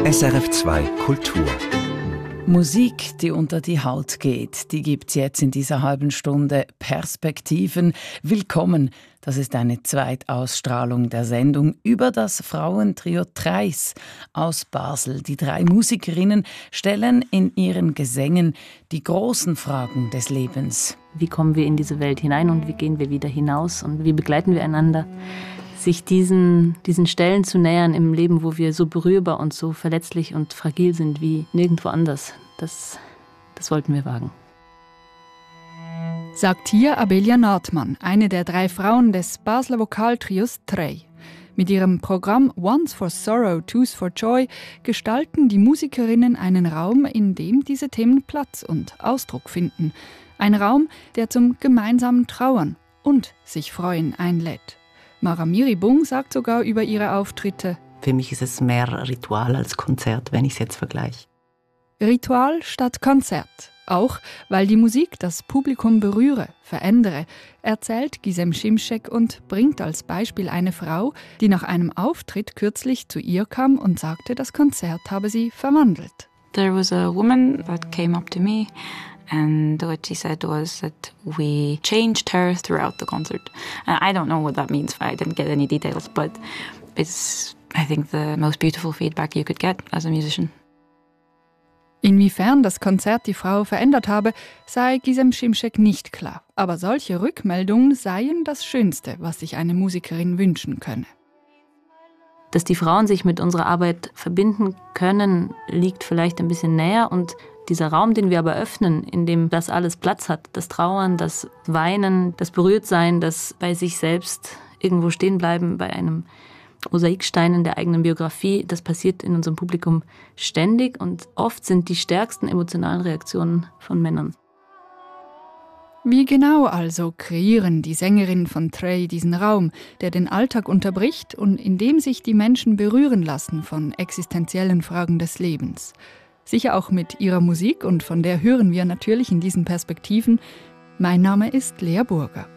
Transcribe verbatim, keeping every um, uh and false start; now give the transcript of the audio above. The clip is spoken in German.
S R F zwei Kultur. Musik, die unter die Haut geht, die gibt's jetzt in dieser halben Stunde. Perspektiven. Willkommen. Das ist eine Zweitausstrahlung der Sendung über das Frauentrio Treis aus Basel. Die drei Musikerinnen stellen in ihren Gesängen die großen Fragen des Lebens. Wie kommen wir in diese Welt hinein und wie gehen wir wieder hinaus und wie begleiten wir einander? Sich diesen, diesen Stellen zu nähern im Leben, wo wir so berührbar und so verletzlich und fragil sind wie nirgendwo anders, das, das wollten wir wagen. Sagt hier Abelia Nordmann, eine der drei Frauen des Basler Vokaltrios Trei. Mit ihrem Programm One's for Sorrow, Two's for Joy gestalten die Musikerinnen einen Raum, in dem diese Themen Platz und Ausdruck finden. Ein Raum, der zum gemeinsamen Trauern und sich freuen einlädt. Mara Miribung sagt sogar über ihre Auftritte: Für mich ist es mehr Ritual als Konzert, wenn ich es jetzt vergleiche. Ritual statt Konzert. Auch weil die Musik das Publikum berühre, verändere, erzählt Gizem Şimşek und bringt als Beispiel eine Frau, die nach einem Auftritt kürzlich zu ihr kam und sagte, das Konzert habe sie verwandelt. There was a woman that came up to me. And what she said was that we changed her throughout the concert. And I don't know what that means. I didn't get any details, but it's, I think, the most beautiful feedback you could get as a musician. Inwiefern das Konzert die Frau verändert habe, sei Gizem Şimşek nicht klar. Aber solche Rückmeldungen seien das Schönste, was sich eine Musikerin wünschen könne. Dass die Frauen sich mit unserer Arbeit verbinden können, liegt vielleicht ein bisschen näher. Und dieser Raum, den wir aber öffnen, in dem das alles Platz hat, das Trauern, das Weinen, das Berührtsein, das bei sich selbst irgendwo stehen bleiben, bei einem Mosaikstein in der eigenen Biografie, das passiert in unserem Publikum ständig und oft sind die stärksten emotionalen Reaktionen von Männern. Wie genau also kreieren die Sängerinnen von Trei diesen Raum, der den Alltag unterbricht und in dem sich die Menschen berühren lassen von existenziellen Fragen des Lebens? Sicher auch mit ihrer Musik und von der hören wir natürlich in diesen Perspektiven. Mein Name ist Lea Burger.